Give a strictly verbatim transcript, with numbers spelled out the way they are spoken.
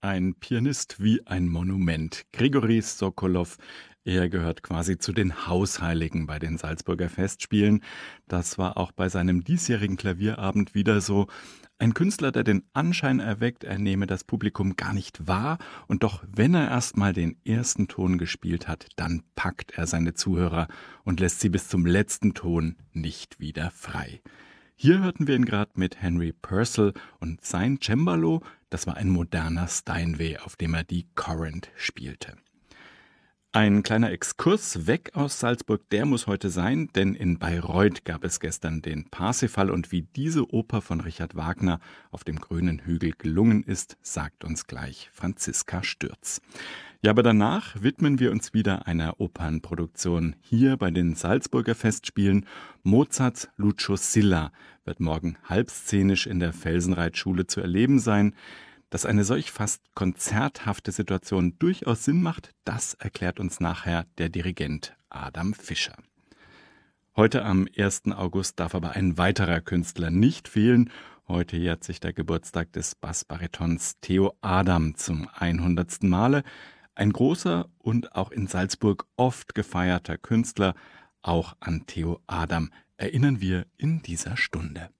Ein Pianist wie ein Monument. Grigori Sokolow, er gehört quasi zu den Hausheiligen bei den Salzburger Festspielen. Das war auch bei seinem diesjährigen Klavierabend wieder so. Ein Künstler, der den Anschein erweckt, er nehme das Publikum gar nicht wahr, und doch, wenn er erst mal den ersten Ton gespielt hat, dann packt er seine Zuhörer und lässt sie bis zum letzten Ton nicht wieder frei. Hier hörten wir ihn gerade mit Henry Purcell, und sein Cembalo, das war ein moderner Steinway, auf dem er die Corinth spielte. Ein kleiner Exkurs weg aus Salzburg, der muss heute sein, denn in Bayreuth gab es gestern den Parsifal, und wie diese Oper von Richard Wagner auf dem grünen Hügel gelungen ist, sagt uns gleich Franziska Stürz. Ja, aber danach widmen wir uns wieder einer Opernproduktion hier bei den Salzburger Festspielen. Mozarts Lucio Silla wird morgen halbszenisch in der Felsenreitschule zu erleben sein. Dass eine solch fast konzerthafte Situation durchaus Sinn macht, das erklärt uns nachher der Dirigent Adam Fischer. Heute am ersten August darf aber ein weiterer Künstler nicht fehlen. Heute jährt sich der Geburtstag des Bassbaritons Theo Adam zum hundertsten Male. Ein großer und auch in Salzburg oft gefeierter Künstler. Auch an Theo Adam erinnern wir in dieser Stunde.